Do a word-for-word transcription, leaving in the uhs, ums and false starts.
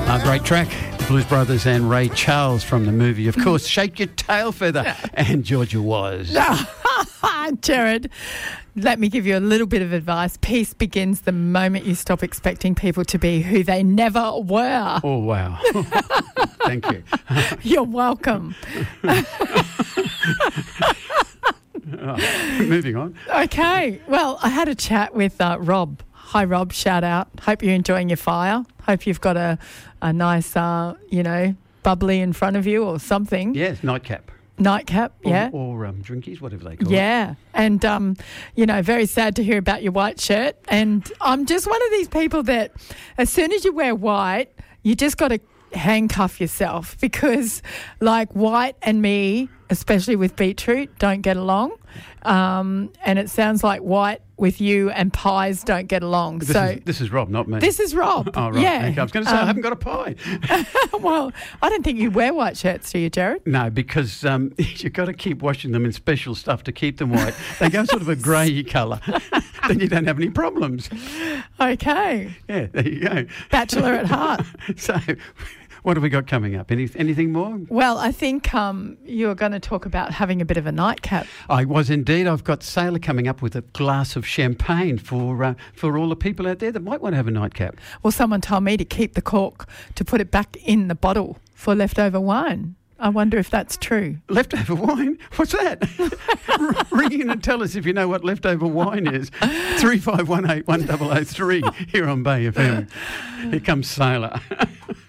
A great track, the Blues Brothers and Ray Charles from the movie, of course, Shake Your Tail Feather, and Georgia was. Jared, let me give you a little bit of advice. Peace begins the moment you stop expecting people to be who they never were. Oh, wow. Thank you. You're welcome. Oh, moving on. Okay. Well, I had a chat with uh, Rob. Hi, Rob. Shout out. Hope you're enjoying your fire. Hope you've got a, a nice, uh, you know, bubbly in front of you or something. Yes, nightcap. Nightcap, Or, yeah. or um, drinkies, whatever they call Yeah. it. And, um, you know, very sad to hear about your white shirt. And I'm just one of these people that as soon as you wear white, you just got to handcuff yourself because, like, white and me, especially with beetroot, don't get along. Um, and it sounds like white with you and pies don't get along. This, so is, this is Rob, not me. This is Rob. Oh, right. Yeah. Okay. I was going to say, Um, I haven't got a pie. Well, I don't think you wear white shirts, do you, Jared? No, because um, you've got to keep washing them in special stuff to keep them white. They go sort of a grey colour. Then you don't have any problems. Okay. Yeah, there you go. Bachelor at heart. So, what have we got coming up? Any, anything more? Well, I think um, you're going to talk about having a bit of a nightcap. I was indeed. I've got Sailor coming up with a glass of champagne for uh, for all the people out there that might want to have a nightcap. Well, someone told me to keep the cork, to put it back in the bottle for leftover wine. I wonder if that's true. Leftover wine? What's that? R- ring in and tell us if you know what leftover wine is. three five one eight one zero zero three here on Bay F M. Here comes Sailor.